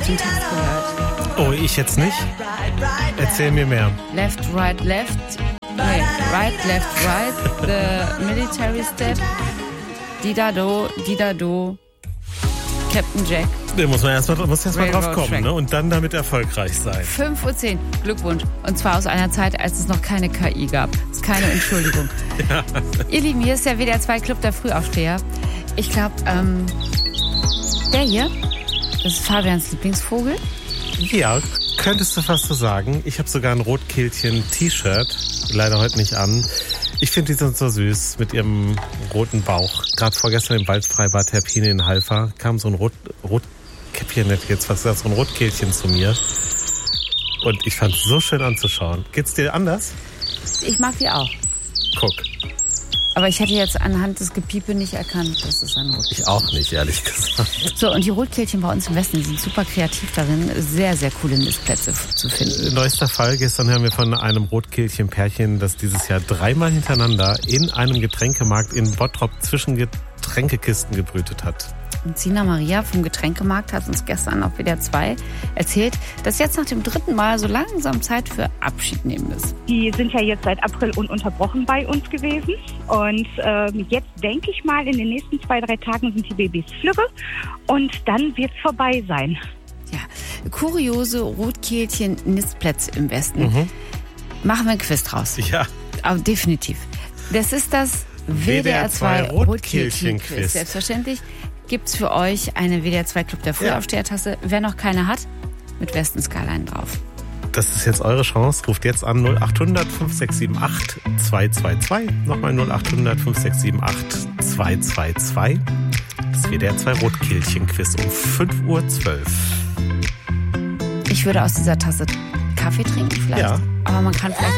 den Text gehört? Oh, ich jetzt nicht? Erzähl mir mehr. Left, right, left. Nee, right, left, right. The military step. Dida-do. Captain Jack. Da muss man erst mal drauf kommen, Track. ne? Und dann damit erfolgreich sein. 5:10 Uhr. Glückwunsch. Und zwar aus einer Zeit, als es noch keine KI gab. Das ist keine Entschuldigung. Ja. Ihr Lieben, hier ist der WDR 2 Club der Frühaufsteher. Ich glaube, der hier, das ist Fabians Lieblingsvogel. Ja, könntest du fast so sagen. Ich habe sogar ein Rotkehlchen-T-Shirt. Leider heute nicht an. Ich finde, die sind so süß mit ihrem roten Bauch. Gerade vorgestern im Waldfreibad Terpine in Halver kam so ein Rotkäppchen, jetzt fast gesagt, so ein Rotkehlchen zu mir. Und ich fand es so schön anzuschauen. Geht's dir anders? Ich mag die auch. Guck. Aber ich hätte jetzt anhand des Gepiepe nicht erkannt, dass es ein Rotkehlchen ist. Ich auch nicht, ehrlich gesagt. So, und die Rotkehlchen bei uns im Westen, die sind super kreativ darin, sehr, sehr coole Nistplätze zu finden. Neuester Fall, gestern haben wir von einem Rotkehlchen-Pärchen, das dieses Jahr 3-mal hintereinander in einem Getränkemarkt in Bottrop zwischen Getränkekisten gebrütet hat. Und Sina Maria vom Getränkemarkt hat uns gestern auf WDR 2 erzählt, dass jetzt nach dem 3. Mal so langsam Zeit für Abschied nehmen ist. Die sind ja jetzt seit April ununterbrochen bei uns gewesen. Und jetzt denke ich mal, in den nächsten 2-3 Tagen sind die Babys flügge. Und dann wird es vorbei sein. Ja, kuriose Rotkehlchen-Nistplätze im Westen. Machen wir ein Quiz draus. Ja. Aber definitiv. Das ist das WDR 2 Rotkehlchen-Quiz. Selbstverständlich gibt's für euch eine WDR 2 Club der Frühaufsteher-Tasse. Wer noch keine hat, mit Westen Skyline drauf. Das ist jetzt eure Chance. Ruft jetzt an 0800 5678 222. Nochmal 0800 5678 222. Das WDR 2 Rotkehlchen-Quiz um 5:12 Uhr. Ich würde aus dieser Tasse Kaffee trinken vielleicht. Ja. Aber man kann vielleicht